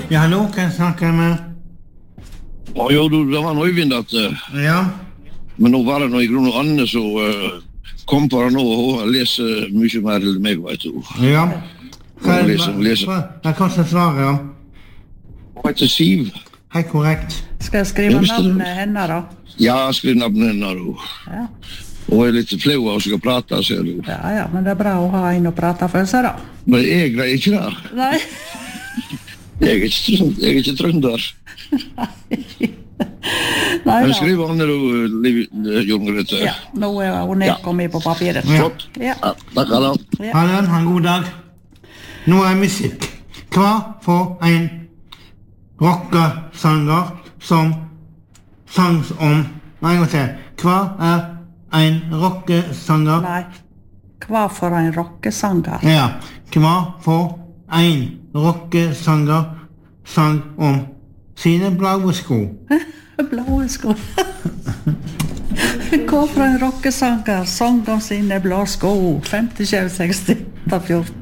Ja, hallo, kan jeg snakke med? Jo, det var noe Øyvind at... Ja. Men nå var det noe i grunn og Anne, så kom bare nå, og hun leser mye mer enn meg, vet du. Ja. Hun leser. Jeg kan ikke svare, ja. Hun heter Siv. Helt korrekt. Skal jeg skrive navnet henne da? Ja, skriv navnet henne, du. Ja. Hun litt flau av å skal prate, ser du. Ja, men det bra å ha en å prate for seg da. Men jeg greier ikke det. Nei. Jeg er ikke trønder. Nei Men da. skriv Anne, du, Jon Grete. Ja, nå hun nedkommet på papiret. Flott. Ja. Takk, Anna. Ja. Ha en god dag. Nå musikk. Hva for en rockesanger som sang om... Nei, jeg må se. Hva en rockesanger... Nei. Hva for en rockesanger? Ja. Hva for en rockesanger sang om sine blaue sko? Blå sko. Hva for en rockesanger sang om sine blå sko? 50, 60, 14.